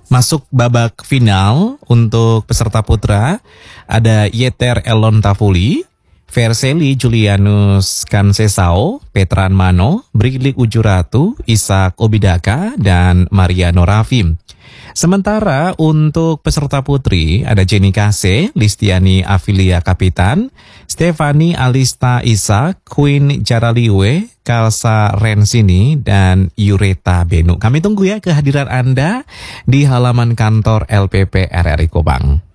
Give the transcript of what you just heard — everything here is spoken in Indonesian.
Masuk babak final untuk peserta putra ada Yeter Elon Tafuli, Verseli Julianus Kansesao, Petran Mano, Briglik Ujuratu, Ishak Obidaka, dan Mariano Rafim. Sementara untuk peserta putri ada Jenny Kase, Listiani Afilia Kapitan, Stefani Alista Isa, Queen Jaraliwe, Kalsa Rensini, dan Yureta Benu. Kami tunggu ya kehadiran Anda di halaman kantor LPP RRI Kobang.